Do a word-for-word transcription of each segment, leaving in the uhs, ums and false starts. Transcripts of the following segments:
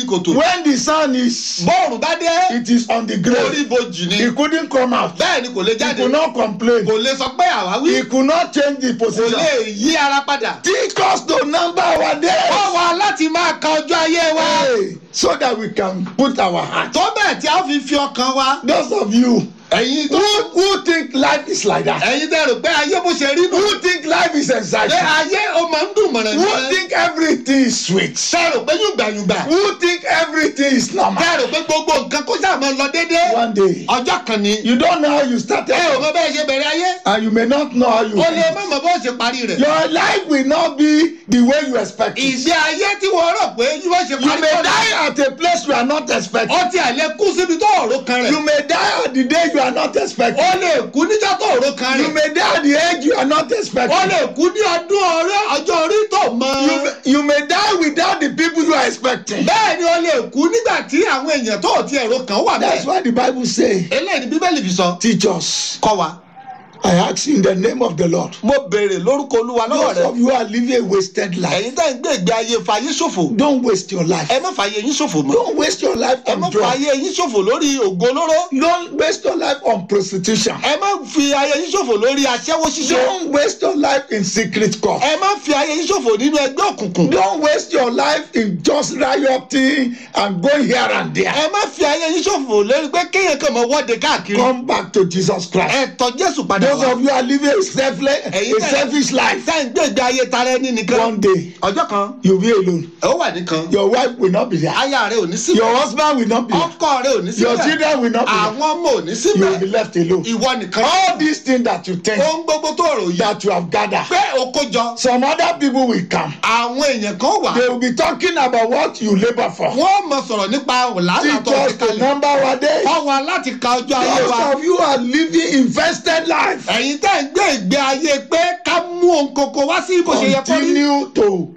kòtò. When the sun is, bọ́ọ̀rù bá dé. it is on the grave. orí ibojì ni. He couldn't come out. bẹ́ẹ̀ ni kò lè He jáde. could not complain. kò lè sọ pé àwa wí. He could not change the kò position. lè yí ara padà. Teach us to number our days. wọ́n wá láti máa ka ọjọ́ ayé wa. Hey, so that we can put our heart. tó bẹ́ẹ̀ tí a fi fi ọkàn wa. Those of you ẹ̀yin tó. who, who think life is like that. ẹ̀yin tẹ́ rò pé ayé bó ṣe rí nù. Who think life is pé exciting. ayé ó máa ń dùn mọ̀ràn Who mọ́rán. think everything is sweet. tẹ́ rò pé yùngbàyùngbà. Who think everything is normal. tẹ́ rò pé gbogbo nǹkan kó sáà máa lọ déédéé. One day, ọjọ́ kan ni. you don't know how you started, ẹ ò mọ bẹ́ẹ̀ ṣe bẹ̀rẹ̀ ayé. and you may not know how you o lè end. má mọ bó ṣe parí rẹ̀. Your life will not be the way you expect it. ìgbé ayé tí wọ́n rò pé yóò ṣe You parí may kọ́ ni. die at a place you are not expecting. ó ti àlẹ́ kú síbi tó ọ̀rọ̀ kan rẹ̀. You may die at the day you are not expecting. ó lè kú níjọ́ tó ọ̀rọ̀ kan You rẹ̀. may die at the age you are not ó expecting. lè kú ní ọdún ọ̀rẹ́ ọjọ́ orí tó mọ. You may, you may die without the people you are expecting. bẹ́ẹ̀ ni ó lè kú nígbà tí àwọn èèyàn tó ti ẹ̀rọ kan wà That's bẹ́ẹ̀. why the Bible says, eléyìí ni bíbélì fi sọ. teach us. kọ́ wa. I ask you in the name of the Lord. mo béèrè lórúkọ olúwa lọ́wọ́ Those rẹ̀. of you who are living a wasted life, ẹ̀yin tẹ́ ń gbé ìgbé ayé fàyè ṣòfò. don't waste your life. ẹ má fàyè yín ṣòfò mọ́. Don't waste your life ẹ má on drugs. fàyè yín ṣòfò lórí ògo olóró. Don't waste your life on prostitution. ẹ má fi ayé yín ṣòfò lórí aṣẹ́wó ṣíṣe. Don't waste your life in secret court. ẹ má fi ayé yín ṣòfò nínú ẹgbẹ́ òkùnkùn. Don't waste your life in just rioting and going here and there. ẹ má fi ayé yín ṣòfò lórí pé kéèyàn kàn mọ́ wọ́de káàkiri. Come back to Jesus Christ. ẹ tọ̀ Jésù padà Those wá. of you who are living a selfless, Ẹ̀yin a tẹ́- selfish life. tẹ́ ń gbé ìgbé ayé tara ẹni nìkan. One day, ọjọ́ kan you'll be alone. ẹ ó wà nìkan. Your wife will not be there. aya rẹ ò ní síbẹ̀. Your husband will not be there. ọkọ rẹ ò ní Your síbẹ̀. children will not be there. àwọn ọmọ ò ní You will be síbẹ̀. left alone. ìwọ nìkan. All these things that you think ohun gbogbo tó rò yìí. that you have gathered, pé o kó jọ. some other people will come. àwọn èèyàn kan wà. They will be talking about what you labor for. wọ́n mọ̀ sọ̀rọ̀ nípa làálàá Teach tó us ti to kalẹ̀. number our days. wọ́n wá láti ka ọjọ́ ayé Those wa. of you are living invested life. ẹ̀yin tẹ́ ń gbé ìgbé ayé pé ká mú ohun kòkó wá sí bó ṣe yẹ kó rí. Continue to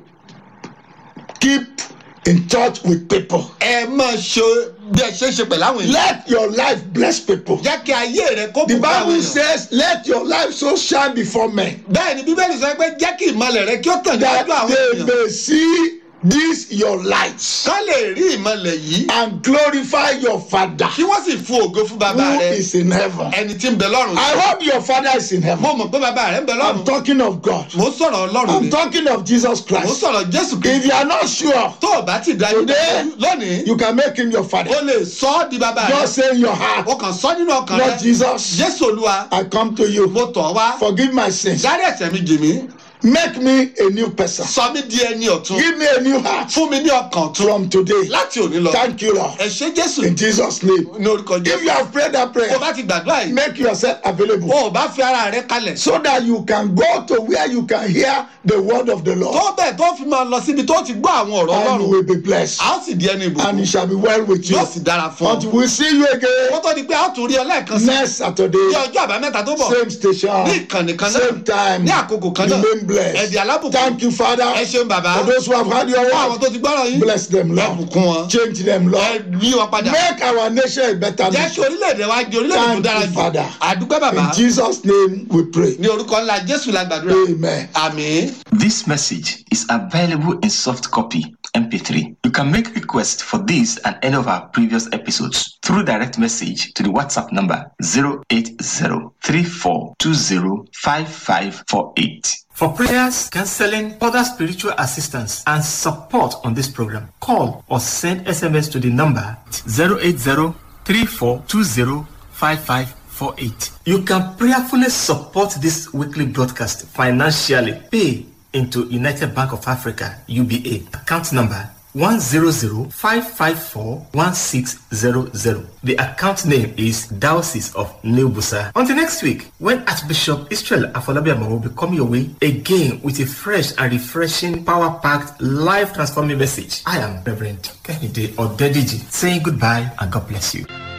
keep in touch with people. ẹ máa ṣe bí ẹ ṣe ń ṣe pẹ̀lú àwọn èèyàn. Let your life bless people. jẹ́ kí ayé rẹ kó The bùkún àwọn Bible èèyàn. says, let your life so shine before men bẹ́ẹ̀ ni bíbélì sọ pé jẹ́ kí ìmọ̀lẹ̀ rẹ kí ó tàn that níwájú àwọn they èèyàn. may see this your light kán lè rí ìmọ̀lẹ̀ yìí. and glorify your Father kí wọ́n sì fún ògo fún bàbá who rẹ. is in heaven. ẹni tí ń bẹ lọ́run. I hope your Father is in heaven. mo mọ̀ pé bàbá rẹ ń bẹ I'm lọ́run. talking of God. mo ń sọ̀rọ̀ ọlọ́run I'm ni. talking of Jesus mo ń Christ. sọ̀rọ̀ Jésù If Kristi. you are not sure, tó o bá ti dá yín Today, lónìí. you can make him your o Father. lè sọ ọ́ di bàbá rẹ. Just say in your heart, o kàn sọ nínú ọkàn Lord rẹ. Jesus, Jésù Olúwa. I come to you. mo tọ̀ ọ́ wá. Forgive my sins. dárí ẹ̀ṣẹ̀ mi jì mí. Make me a new person. sọ mí di ẹni ọ̀tun. Give me a new heart fún mi ní ọkàn ọ̀tun. from today. láti òní lọ. Thank you, Lord. ẹ ṣé Jésù. In Jesus' name. ní orúkọ If you Jésù. have prayed that o prayer, bá ti gbàdúrà yìí. make yourself available o ò bá fi ara rẹ kalẹ̀. so that you can go to where you can hear the word of the Lord tó bẹ́ẹ̀ tó fi máa lọ síbi tó ti gbọ́ àwọn ọ̀rọ̀ and you Ọlọ́run. will be blessed a ó sì di ẹni and ìbùkún. it shall be well with you. yóò sì dára fún ọ. Until we see you again wọ́n tó di pé a ó tún rí ọ lẹ́ẹ̀kan sí. next Saturday, ní ọjọ́ àbámẹ́ta tó bọ̀. same station, ní ìkànnì kan náà. same time, ní àkókò kan náà. remain blessed. ẹ̀dì alábùkún. Thank you, Father. ẹ ṣeun bàbá. For those who have heard your fún àwọn word, tó ti gbọ́rọ̀ yín. bless them, ẹ Lord. bùkún wọn. Change them, ẹ Lord. yí wọn padà. Make our nation a better jẹ́ kí nation. orílẹ̀-èdè wa di orílẹ̀-èdè tó Thank dára you, jù. Father. àdúpẹ́ bàbá. In Jesus' name we pray. ní orúkọ ńlá Jésù la gbàdúrà. Amen. àmín. This message is available in soft copy M P three. You can make requests for this and any of our previous episodes through direct message to the WhatsApp number zero eight zero three four two zero five five four eight. For prayers, counseling, other spiritual assistance, and support on this program, call or send S M S to the number zero eight zero three four two zero five five four eight. You can prayerfully support this weekly broadcast financially. Pay into United Bank of Africa, U B A. Account number one zero zero five five four one six zero zero. The account name is Diocese of New Busa. Until next week, when Archbishop Israel Afolabiama will be coming your way again with a fresh and refreshing, power-packed, life-transforming message. I am Reverend Kehinde Odediji saying goodbye and God bless you.